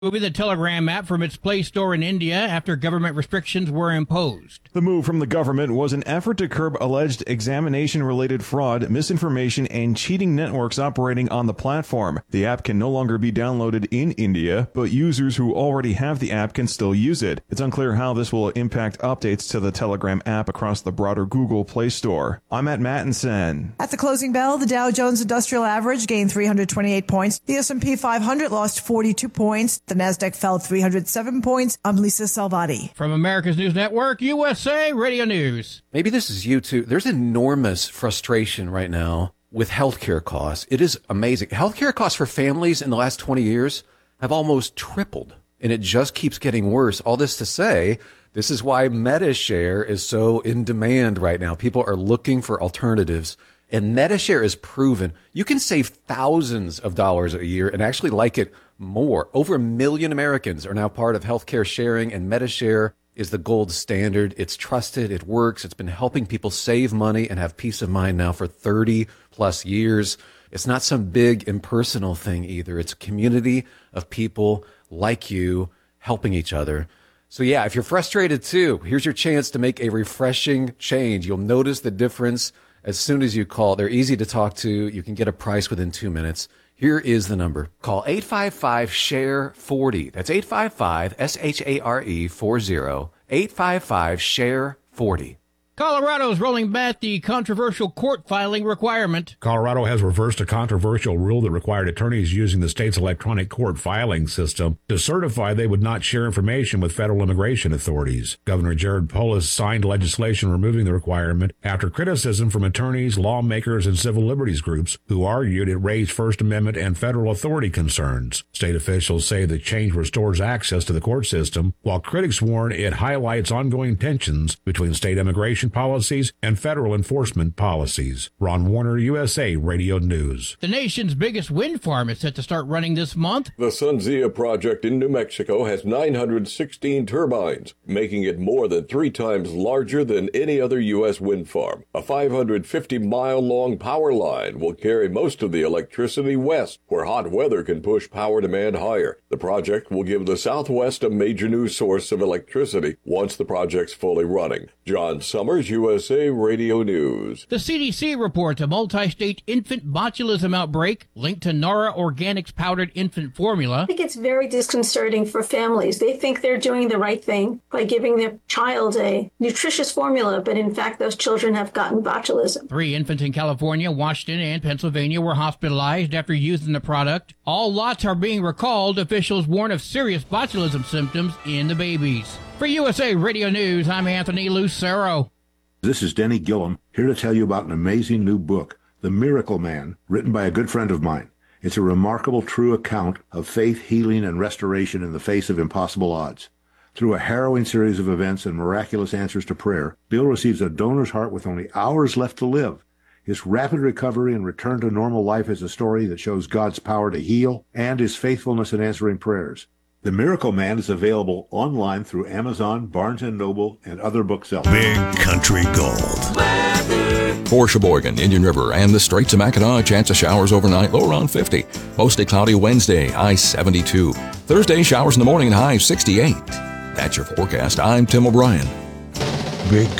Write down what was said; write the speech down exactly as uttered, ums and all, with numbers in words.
Removing the Telegram app from its Play Store in India after government restrictions were imposed. The move from the government was an effort to curb alleged examination-related fraud, misinformation, and cheating networks operating on the platform. The app can no longer be downloaded in India, but users who already have the app can still use it. It's unclear how this will impact updates to the Telegram app across the broader Google Play Store. I'm Matt Mattinson. At the closing bell, the Dow Jones Industrial Average gained three hundred twenty-eight points. The S and P five hundred lost forty-two points. The Nasdaq fell three hundred seven points. I'm Lisa Salvati. From America's News Network, U S A Radio News. Maybe this is you too. There's enormous frustration right now with healthcare costs. It is amazing. Healthcare costs for families in the last twenty years have almost tripled, and it just keeps getting worse. All this to say, this is why MediShare is so in demand right now. People are looking for alternatives. And MediShare is proven you can save thousands of dollars a year and actually like it more. Over a million Americans are now part of healthcare sharing, and MediShare is the gold standard. It's trusted. It works. It's been helping people save money and have peace of mind now for thirty plus years. It's not some big impersonal thing either. It's a community of people like you helping each other. So yeah, if you're frustrated too, here's your chance to make a refreshing change. You'll notice the difference as soon as you call. They're easy to talk to. You can get a price within two minutes. Here is the number. Call eight five five, S H A R E, forty. That's eight five five, S H A R E, forty. eight five five, S H A R E, forty. Colorado's rolling back the controversial court filing requirement. Colorado has reversed a controversial rule that required attorneys using the state's electronic court filing system to certify they would not share information with federal immigration authorities. Governor Jared Polis signed legislation removing the requirement after criticism from attorneys, lawmakers, and civil liberties groups who argued it raised First Amendment and federal authority concerns. State officials say the change restores access to the court system, while critics warn it highlights ongoing tensions between state immigration policies and federal enforcement policies. Ron Warner, U S A Radio News. The nation's biggest wind farm is set to start running this month. The SunZia project in New Mexico has nine hundred sixteen turbines, making it more than three times larger than any other U S wind farm. A five hundred fifty mile long power line will carry most of the electricity west, where hot weather can push power demand higher. The project will give the Southwest a major new source of electricity once the project's fully running. John Summers, U S A Radio News. The C D C reports a multi-state infant botulism outbreak linked to Nara Organics powdered infant formula. I think it's very disconcerting for families. They think they're doing the right thing by giving their child a nutritious formula, but in fact those children have gotten botulism. Three infants in California, Washington, and Pennsylvania were hospitalized after using the product. All lots are being recalled. Officials warn of serious botulism symptoms in the babies. For U S A Radio News, I'm Anthony Lucero. This is Denny Gillum, here to tell you about an amazing new book, The Miracle Man, written by a good friend of mine. It's a remarkable true account of faith, healing, and restoration in the face of impossible odds. Through a harrowing series of events and miraculous answers to prayer, Bill receives a donor's heart with only hours left to live. His rapid recovery and return to normal life is a story that shows God's power to heal and his faithfulness in answering prayers. The Miracle Man is available online through Amazon, Barnes and Noble, and other booksellers. Big Country Gold. For Sheboygan, Indian River, and the Straits of Mackinac, chance of showers overnight, low around fifty. Mostly cloudy Wednesday, high seventy-two. Thursday, showers in the morning and high sixty-eight. That's your forecast. I'm Tim O'Brien. Big